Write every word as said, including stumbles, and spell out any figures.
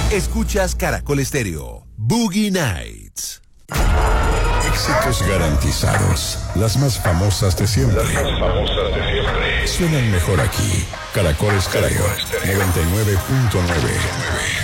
Escuchas Caracol Estéreo, Boogie Nights. Éxitos garantizados. Las más famosas de siempre. Las más famosas de siempre. Suenan mejor aquí. Caracol Estéreo noventa y nueve punto nueve.